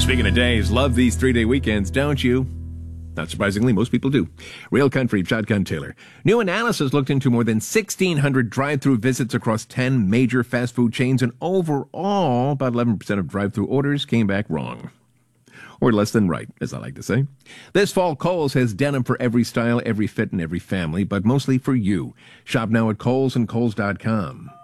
Speaking of days, love these 3-day weekends, don't you? Not surprisingly, most people do. Real Country, Shotgun Taylor. New analysis looked into more than 1,600 drive-through visits across 10 major fast food chains, and overall, about 11% of drive-through orders came back wrong. Or less than right, as I like to say. This fall, Kohl's has denim for every style, every fit, and every family, but mostly for you. Shop now at Kohl's and Kohl's.com.